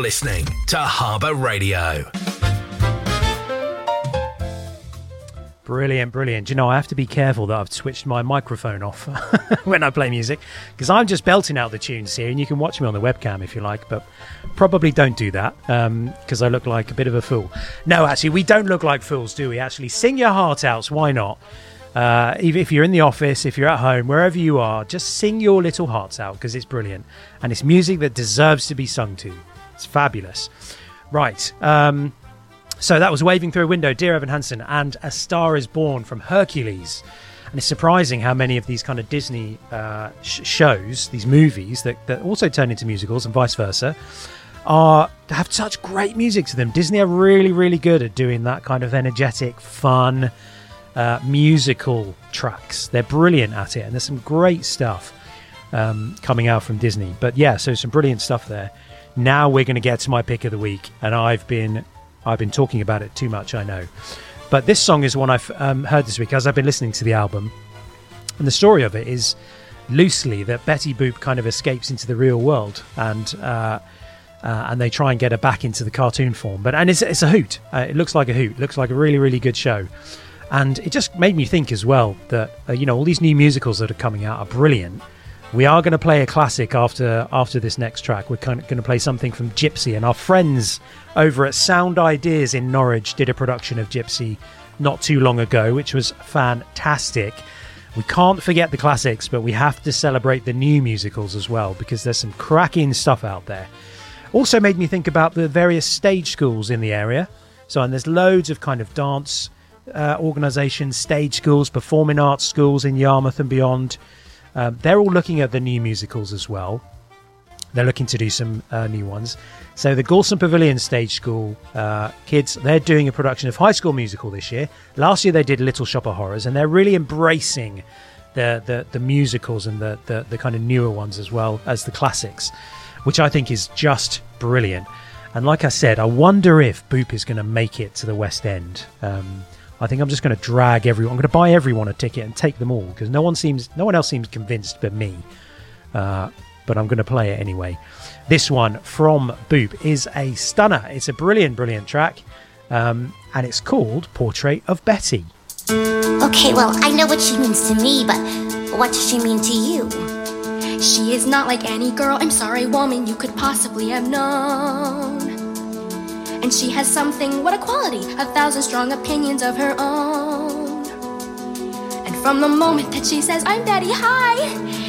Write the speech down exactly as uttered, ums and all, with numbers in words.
listening to Harbour Radio. Brilliant, brilliant. Do you know, I have to be careful that I've switched my microphone off when I play music, because I'm just belting out the tunes here, and you can watch me on the webcam if you like, but probably don't do that, because um, I look like a bit of a fool. No, actually, we don't look like fools, do we? Actually, sing your heart out. Why not? Uh, even if you're in the office, if you're at home, wherever you are, just sing your little hearts out, because it's brilliant. And it's music that deserves to be sung to. It's fabulous. Right. Um... So that was Waving Through a Window, Dear Evan Hansen, and A Star Is Born from Hercules. And it's surprising how many of these kind of Disney uh, sh- shows, these movies that, that also turn into musicals and vice versa, are have such great music to them. Disney are really, really good at doing that kind of energetic, fun, uh, musical tracks. They're brilliant at it, and there's some great stuff um, coming out from Disney. But yeah, so some brilliant stuff there. Now we're going to get to my pick of the week, and I've been... I've been talking about it too much, I know. But this song is one I've um, heard this week as I've been listening to the album. And the story of it is loosely that Betty Boop kind of escapes into the real world, and uh, uh, and they try and get her back into the cartoon form. But and it's, it's a hoot. Uh, it looks like a hoot. It looks like a really, really good show. And it just made me think as well that, uh, you know, all these new musicals that are coming out are brilliant. We are going to play a classic after after this next track. We're kind of going to play something from Gypsy, and our friends over at Sound Ideas in Norwich did a production of Gypsy not too long ago, which was fantastic. We can't forget the classics, but we have to celebrate the new musicals as well, because there's some cracking stuff out there. Also made me think about the various stage schools in the area. So, and there's loads of kind of dance uh, organisations, stage schools, performing arts schools in Yarmouth and beyond. Um, they're all looking at the new musicals as well. They're looking to do some uh, new ones. So the Galston Pavilion Stage School uh, kids, they're doing a production of High School Musical this year. Last year they did Little Shop of Horrors, and they're really embracing the the, the musicals and the, the, the kind of newer ones as well as the classics, which I think is just brilliant. And like I said, I wonder if Boop is going to make it to the West End. Um, I think I'm just going to drag everyone. I'm going to buy everyone a ticket and take them all, because no one seems, no one else seems convinced but me. Uh, but I'm going to play it anyway. This one from Boop is a stunner. It's a brilliant, brilliant track, um, and it's called Portrait of Betty. Okay, well, I know what she means to me, but what does she mean to you? She is not like any girl, I'm sorry, woman, you could possibly have known. And she has something, what a quality, a thousand strong opinions of her own. And from the moment that she says, I'm Betty, hi,